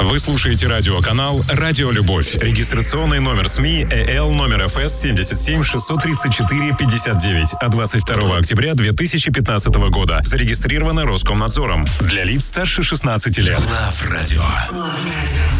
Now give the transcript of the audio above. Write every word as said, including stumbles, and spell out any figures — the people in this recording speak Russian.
Вы слушаете радиоканал «Радио Любовь». Регистрационный номер СМИ ЭЛ номер ФС семьдесят семь шестьсот тридцать четыре пятьдесят девять от двадцать второго октября две тысячи пятнадцатого года. Зарегистрировано Роскомнадзором. Для лиц старше шестнадцати лет. Love Radio. Love Radio.